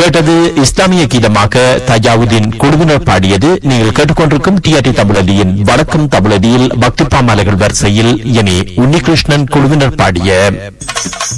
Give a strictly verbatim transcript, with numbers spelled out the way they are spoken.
கேட்டது இஸ்லாமிய கீதமாக தஜாவுதீன் குழுவினர் பாடியது. நீங்கள் கேட்டுக்கொண்டிருக்கும் டிஆர்டி தமிழதியின் வடக்கும் தமிழதியில் பக்தி பாமாலைகள் வரிசையில் இனி உன்னிகிருஷ்ணன் குழுவினர் பாடிய